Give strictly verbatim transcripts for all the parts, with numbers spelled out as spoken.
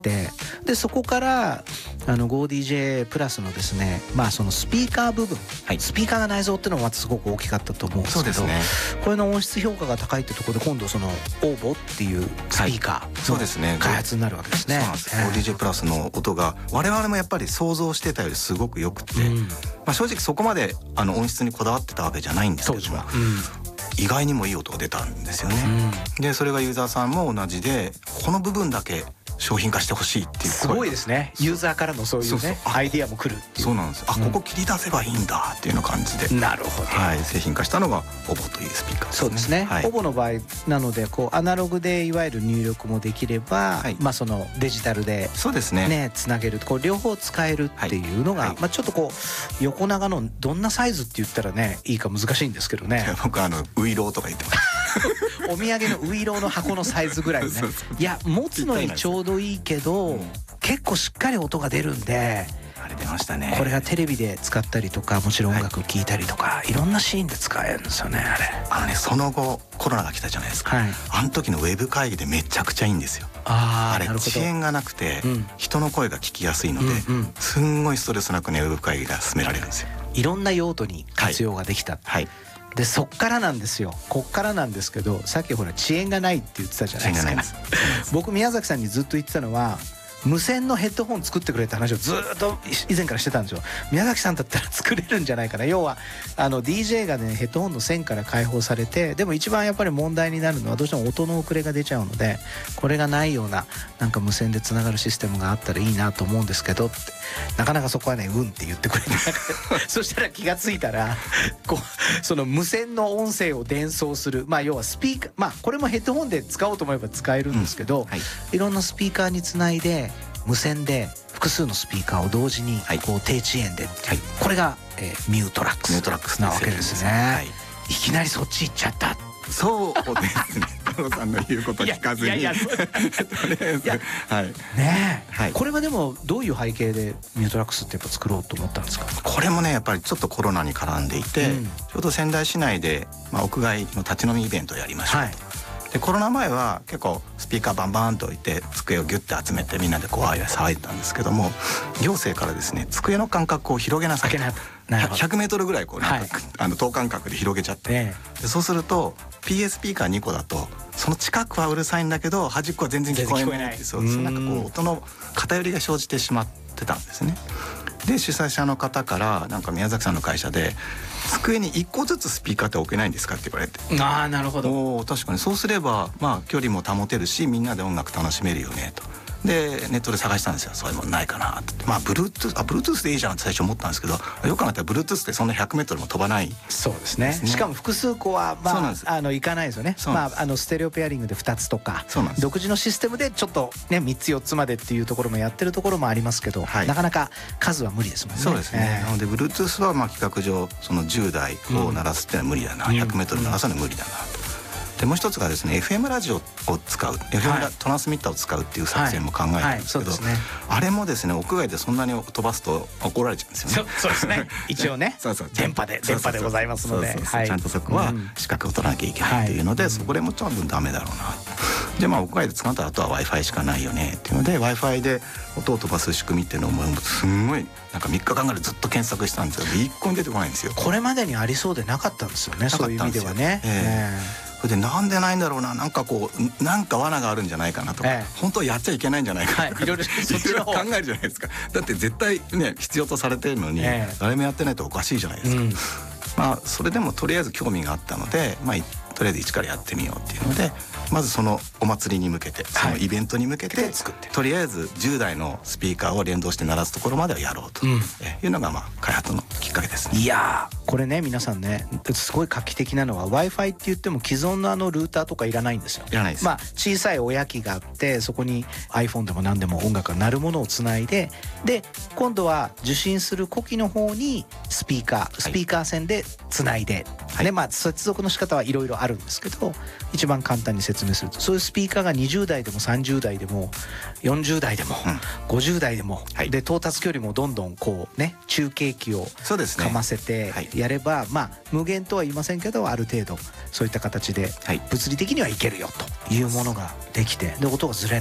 でそこからあの ゴーディージェー プラスのですね、まあそのスピーカー部分、はい、スピーカーが内蔵っていうのもまたすごく大きかったと思うんですけど、そうですね、これの音質評価が高いってところで今度そのオーボっていうスピーカーの開発になるわけですね。 そうなんです、えー、ゴーディージェー プラスの音が我々もやっぱり想像してたよりすごく良くて、うん、まあ、正直そこまであの音質にこだわってたわけじゃないんですけども、意外にもいい音が出たんですよね、うん、でそれがユーザーさんも同じで、この部分だけ商品化してほしいっていう声がすごいですね。ユーザーからのそういうね、そうそうアイディアも来るっていう。 そうなんです。あ、うん、ここ切り出せばいいんだっていうような感じで、 なるほど、 はい、製品化したのがオボというスピーカーですね。 そうですね、 はい、 オボの場合なのでこうアナログでいわゆる入力もできれば、はい、まあそのデジタルでそうですね、 ねつなげるこう両方使えるっていうのが、はいはい、まあちょっとこう横長のどんなサイズって言ったらねいいか難しいんですけどね。 僕あのウイローとか言ってますお土産のウイローの箱のサイズぐらいね。そうそう、いや持つのにちょうどいいけど、うん、結構しっかり音が出るんで、 あれ出ましたね。 これがテレビで使ったりとか、もちろん音楽聴いたりとか、はい、いろんなシーンで使えるんですよね。あれあのね、その後コロナが来たじゃないですか、はい、あの時のウェブ会議でめちゃくちゃいいんですよ。あ, あれ遅延がなくて、うん、人の声が聞きやすいので、うんうん、すんごいストレスなくねウェブ会議が進められるんですよ。 いろんな用途に活用ができた、はいはい、でそっからなんですよ。こっからなんですけど、さっきほら遅延がないって言ってたじゃないですか。僕宮崎さんにずっと言ってたのは、無線のヘッドホン作ってくれって話をずっと以前からしてたんですよ。宮崎さんだったら作れるんじゃないかな。要はあの ディージェー がねヘッドホンの線から解放されて、でも一番やっぱり問題になるのはどうしても音の遅れが出ちゃうので、これがないようななんか無線でつながるシステムがあったらいいなと思うんですけどって、なかなかそこはねうんって言ってくれてなくてそしたら気がついたらこうその無線の音声を伝送する、まあ要はスピーカー、まあこれもヘッドホンで使おうと思えば使えるんですけど、うん、はい、いろんなスピーカーにつないで無線で複数のスピーカーを同時にこう低遅延で、はい、これが、えー、ミュートラックスなわけですね、はい、いきなりそっち行っちゃった。 そうですね太郎さんの言うこと聞かずにいやいやいやとりあえず、はいねえ、はい、これはでもどういう背景でミュートラックスってやっぱ作ろうと思ったんですか。 これもねやっぱりちょっとコロナに絡んでいて、うん、ちょうど仙台市内で、まあ、屋外の立ち飲みイベントをやりましょうと、はい、でコロナ前は結構スピーカーバンバンと置いて机をギュッて集めてみんなでこうああいう騒いでたんですけども、行政からですね机の間隔を広げなさいと、ひゃくメートルぐらいこうなんか、はい、あの等間隔で広げちゃって、ええ、でそうすると ピーエー スピーカーにこだとその近くはうるさいんだけど端っこは全然聞こえないって、そうなんかこう音の偏りが生じてしまってたんですね。で主催者の方からなんか宮崎さんの会社で机にいっこずつスピーカーって置けないんですかって言われて、 ああなるほど、 お確かにそうすればまあ距離も保てるしみんなで音楽楽しめるよねと。でネットで探したんですよ。そういうもんないかなって。まあ Bluetooth あ Bluetooth でいいじゃんって最初思ったんですけど、よく考えたら Bluetooth ってそんなひゃくメートルも飛ばない、 そうですね、しかも複数個はまああのいかないですよね。まああのステレオペアリングでふたつとか独自のシステムでちょっとねみっつよっつまでっていうところもやってるところもありますけど、はい、なかなか数は無理ですもんね。 そうですね、えー、なので Bluetooth はまあ規格上そのじゅうだいを鳴らすっていうのは無理だな、うん、ひゃくメートル鳴らすのは無理だなと。でもう一つがですね エフエム ラジオを使う、はい、エフエム トランスミッターを使うっていう作戦も考えたんですけど、あれもですね屋外でそんなに飛ばすと怒られちゃうんですよね。 そ, そうですね一応ねそうそう電波で電波でございますので、 ちゃんとそこは資格を取らなきゃいけないっていうので、うん、そこでも多分ダメだろうな。でまあ屋外で使ったらあとは Wi-Fi しかないよねっていうので Wi-Fi で音を飛ばす仕組みっていうのもすんごいなんかみっかかんぐらいずっと検索したんですけど一個に出てこないんですよ。 これまでにありそうでなかったんですよね。そういう意味ではね、えーそれでなんでないんだろうな、なんかこうなんか罠があるんじゃないかなとか、ええ、本当はやっちゃいけないんじゃないかとか、はい、いろいろそっちの方考えるじゃないですか。だって絶対ね必要とされてるのに、ええ、誰もやってないとおかしいじゃないですか、うん、まあそれでもとりあえず興味があったので、まあ、とりあえず一からやってみようっていうので、まずそのお祭りに向けてそのイベントに向けて、はい、作ってとりあえずじゅうだいのスピーカーを連動して鳴らすところまではやろうというのがまあ開発のきっかけですね。 いやーこれね皆さんねすごい画期的なのは Wi-Fi って言っても既存のあのルーターとかいらないんですよ。 いらないです。 まあ小さい親機があってそこに iPhone でも何でも音楽が鳴るものをつないで、で今度は受信する子機の方にスピーカースピーカー線でつないで、はい、でまあ接続の仕方はいろいろあるんですけど、一番簡単に説明するとそういうスピーカーがにじゅうだいでもさんじゅうだいでもよんじゅうだいでも、うん、ごじゅうだいでも、はい、で到達距離もどんどんこうね中継機をかませてやれば、まあ無限とは言いませんけどある程度そういった形で物理的にはいけるよというものができて、で音がずれない。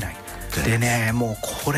ってでねもうこれ